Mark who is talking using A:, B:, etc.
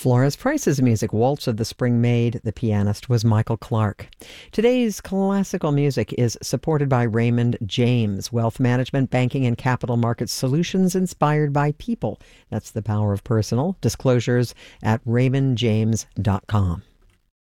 A: Florence Price's music, Waltz of the Spring Maid. The pianist was Michael Clark. Today's classical music is supported by Raymond James, wealth management, banking, and capital market solutions inspired by people. That's the power of personal. Disclosures at raymondjames.com.